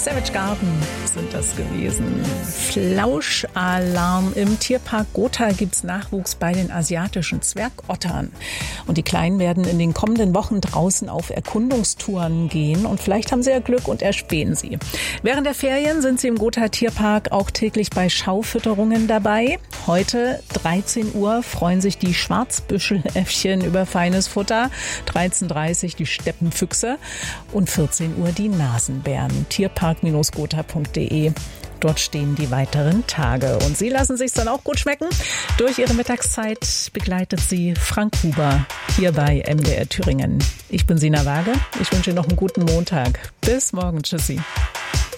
Savage Garden sind das gewesen. Lauschalarm. Im Tierpark Gotha gibt's Nachwuchs bei den asiatischen Zwergottern. Und die Kleinen werden in den kommenden Wochen draußen auf Erkundungstouren gehen. Und vielleicht haben sie ja Glück und erspähen sie. Während der Ferien sind sie im Gotha Tierpark auch täglich bei Schaufütterungen dabei. Heute 13 Uhr freuen sich die Schwarzbüscheläffchen über feines Futter. 13:30 Uhr die Steppenfüchse und 14 Uhr die Nasenbären. Tierpark-gotha.de. Dort stehen die weiteren Tage. Und Sie lassen sich's dann auch gut schmecken. Durch Ihre Mittagszeit begleitet Sie Frank Huber hier bei MDR Thüringen. Ich bin Sina Waage. Ich wünsche Ihnen noch einen guten Montag. Bis morgen. Tschüssi.